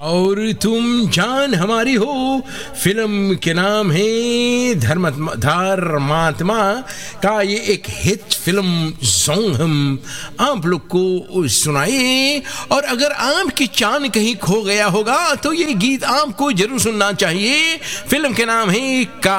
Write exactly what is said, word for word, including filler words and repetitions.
और तुम जान हमारी हो। फिल्म के नाम है धर्म धर्मात्मा का ये एक हिट फिल्म सॉन्ग हम आप लोग को सुनाए। और अगर आपकी चांद कहीं खो गया होगा तो ये गीत आपको जरूर सुनना चाहिए। फिल्म के नाम है का